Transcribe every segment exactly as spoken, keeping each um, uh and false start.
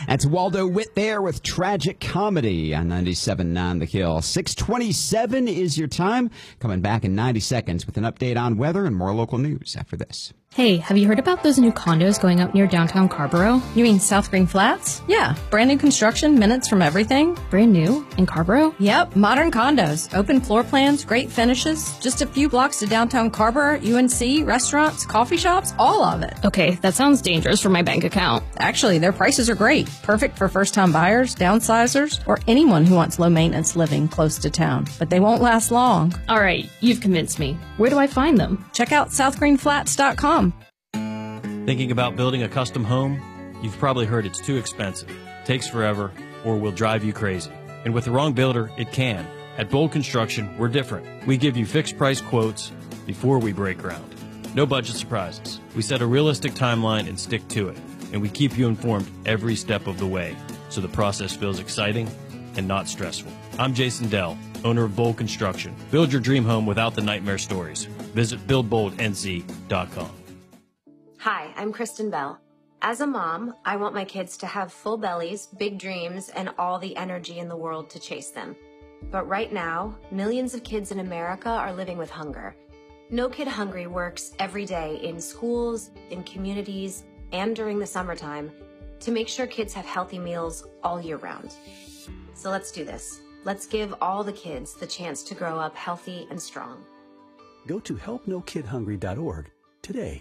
That's Waldo Witt there with Tragic Comedy on ninety-seven point nine The Kill. six twenty-seven is your time. Coming back in ninety seconds with an update on weather and more local news after this. Hey, have you heard about those new condos going up near downtown Carborough? You mean South Green Flats? Yeah, brand new construction, minutes from everything. Brand new? In Carborough? Yep, modern condos, open floor plans, great finishes, just a few blocks to downtown Carborough, U N C, restaurants, coffee shops, all of it. Okay, that sounds dangerous for my bank account. Actually, their prices are great, perfect for first-time buyers, downsizers, or anyone who wants low-maintenance living close to town. But they won't last long. All right, you've convinced me. Where do I find them? Check out south green flats dot com. Thinking about building a custom home? You've probably heard it's too expensive, takes forever, or will drive you crazy. And with the wrong builder, it can. At Bold Construction, we're different. We give you fixed price quotes before we break ground. No budget surprises. We set a realistic timeline and stick to it. And we keep you informed every step of the way, so the process feels exciting and not stressful. I'm Jason Dell, owner of Bold Construction. Build your dream home without the nightmare stories. Visit build bold n z dot com. Hi, I'm Kristen Bell. As a mom, I want my kids to have full bellies, big dreams, and all the energy in the world to chase them. But right now, millions of kids in America are living with hunger. No Kid Hungry works every day in schools, in communities, and during the summertime to make sure kids have healthy meals all year round. So let's do this. Let's give all the kids the chance to grow up healthy and strong. Go to help no kid hungry dot org today.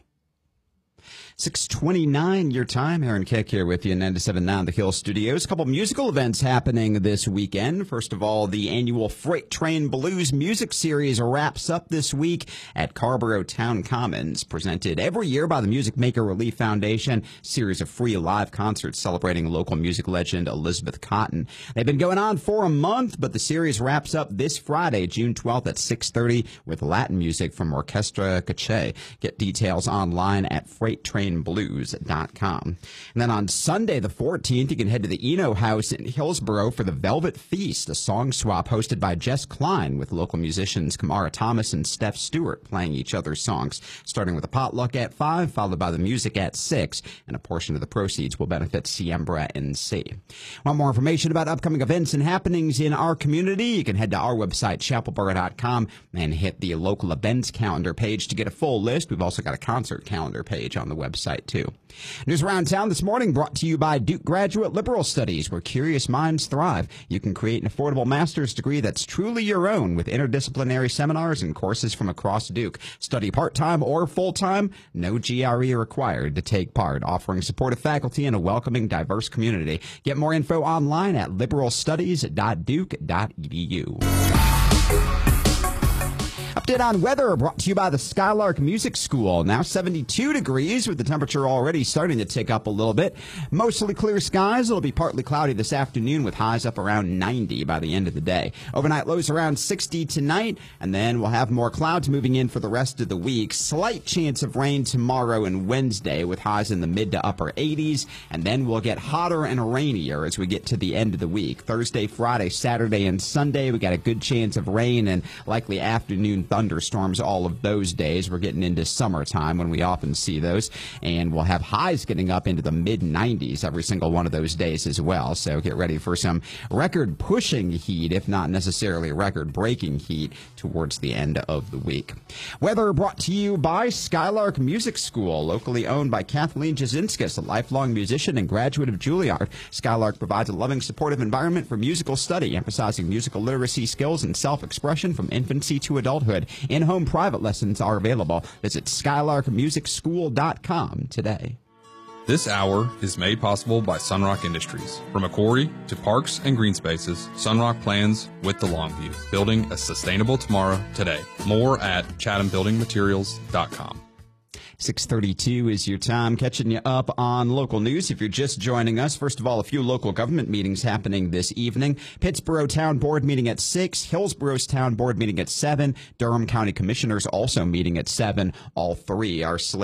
six twenty-nine your time. Aaron Keck here with you in ninety-seven point nine The Hill Studios. A couple musical events happening this weekend. First of all, the annual Freight Train Blues Music Series wraps up this week at Carborough Town Commons, presented every year by the Music Maker Relief Foundation. Series of free live concerts celebrating local music legend Elizabeth Cotten. They've been going on for a month, but the series wraps up this Friday, June twelfth at six thirty with Latin music from Orchestra Cache. Get details online at freight train blues dot com. And then on Sunday the fourteenth, you can head to the Eno House in Hillsborough for the Velvet Feast, a song swap hosted by Jess Klein with local musicians Kamara Thomas and Steph Stewart playing each other's songs, starting with a potluck at five, followed by the music at six, and a portion of the proceeds will benefit Siembra N C. Want more information about upcoming events and happenings in our community? You can head to our website, chapelboro dot com, and hit the local events calendar page to get a full list. We've also got a concert calendar page on the website, too. News around town this morning brought to you by Duke Graduate Liberal Studies, where curious minds thrive. You can create an affordable master's degree that's truly your own with interdisciplinary seminars and courses from across Duke. Study part-time or full-time, no G R E required to take part, offering supportive faculty and a welcoming, diverse community. Get more info online at liberal studies dot duke dot e d u. Update on weather brought to you by the Skylark Music School. Now seventy-two degrees with the temperature already starting to tick up a little bit. Mostly clear skies. It'll be partly cloudy this afternoon with highs up around ninety by the end of the day. Overnight lows around sixty tonight, and then we'll have more clouds moving in for the rest of the week. Slight chance of rain tomorrow and Wednesday with highs in the mid to upper eighties, and then we'll get hotter and rainier as we get to the end of the week. Thursday, Friday, Saturday, and Sunday, we got a good chance of rain and likely afternoon thunderstorms all of those days. We're getting into summertime when we often see those, and we'll have highs getting up into the mid nineties every single one of those days as well. So get ready for some record-pushing heat, if not necessarily record-breaking heat, towards the end of the week. Weather brought to you by Skylark Music School, locally owned by Kathleen Jasinskis, a lifelong musician and graduate of Juilliard. Skylark provides a loving, supportive environment for musical study, emphasizing musical literacy skills and self-expression from infancy to adulthood. In-home private lessons are available. Visit skylark music school dot com today. This hour is made possible by Sunrock Industries. From a quarry to parks and green spaces, Sunrock plans with the long view, building a sustainable tomorrow today. More at chatham building materials dot com. six thirty-two is your time. Catching you up on local news. If you're just joining us, first of all, a few local government meetings happening this evening. Pittsboro Town Board meeting at six. Hillsboro's Town Board meeting at seven. Durham County Commissioners also meeting at seven. All three are slated